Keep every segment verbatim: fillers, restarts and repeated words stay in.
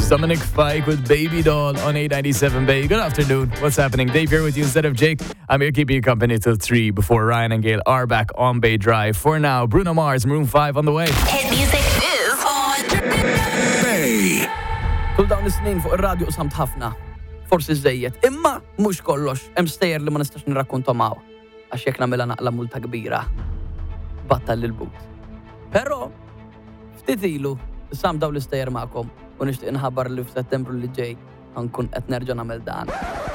Dominic Fike with Baby Doll on eight ninety-seven Bay. Good afternoon. What's happening? Dave here with you instead of Jake. I'm here keeping you company till three before Ryan and Gail are back on Bay Drive. For now, Bruno Mars, Maroon five on the way. Hit music is on Bay. Kull dawn is-snin fuq ir-radju samt ħafna. Forsi żejjed. Imma mhux kollox. Hemm stejjer li ma nistax nirrakkuntom hawn. Għax jekk nagħmilha naqla multa kbira. Battal lil but. Però ftit ilu sam daw l-istejjer magħkom. U nixtieq inħabbar li f'Settembru li ġej ħankun qed nerġa' nagħmel dan.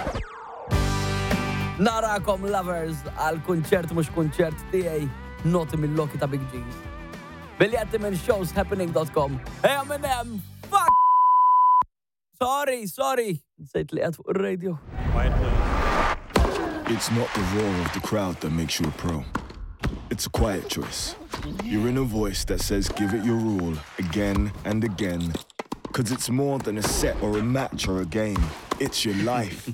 Narakom lovers għal kunċert mhux kunċert tiegħi noti mill-loki ta' Big G's. Biljetti minn shows happening dot com. Hey Eminem, fuck! Sorry, sorry. Nsejt li qed fuq ir-radio. It's not the roar of the crowd that makes you a pro. It's a quiet choice. Your inner voice that says give it your all again and again. Cause it's more than a set or a match or a game. It's your life.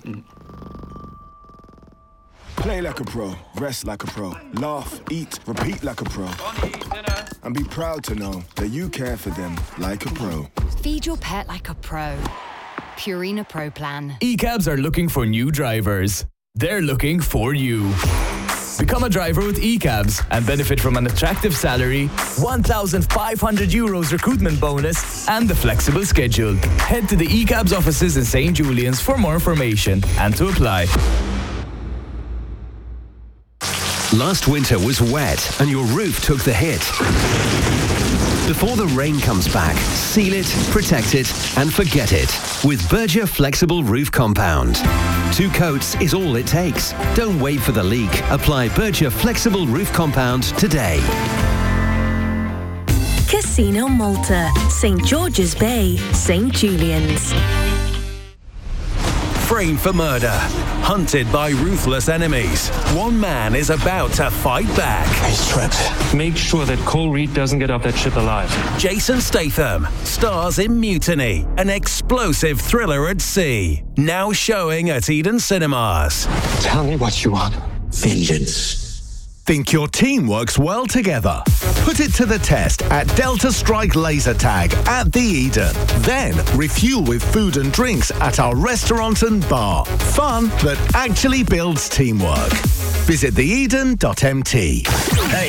Play like a pro, rest like a pro, laugh, eat, repeat like a pro. And be proud to know that you care for them like a pro. Feed your pet like a pro. Purina Pro Plan. E-cabs are looking for new drivers. They're looking for you. Become a driver with E-cabs and benefit from an attractive salary, one thousand five hundred euros recruitment bonus, and the flexible schedule. Head to the E-cabs offices in Saint Julian's for more information and to apply. Last winter was wet and your roof took the hit. Before the rain comes back, seal it, protect it, and forget it with Berger Flexible Roof Compound. Two coats is all it takes. Don't wait for the leak. Apply Berger Flexible Roof Compound today. Casino Malta, Saint George's Bay, Saint Julian's. Framed for murder, hunted by ruthless enemies. One man is about to fight back. He's trapped. Make sure that Cole Reed doesn't get off that ship alive. Jason Statham stars in Mutiny, an explosive thriller at sea. Now showing at Eden Cinemas. Tell me what you want. Vengeance. Think your team works well together? Put it to the test at Delta Strike Laser Tag at the Eden. Then refuel with food and drinks at our restaurant and bar. Fun that actually builds teamwork. Visit the eden dot m t. Hey.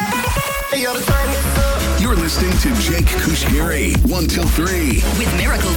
You're listening to Jake Kushgiri, one till three. with Miracle